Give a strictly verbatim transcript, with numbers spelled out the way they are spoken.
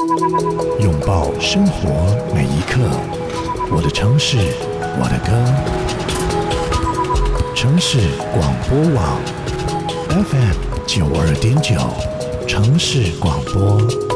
拥抱生活每一刻。我的城市，我的歌。城市广播网 F M 九二点九，城市广播。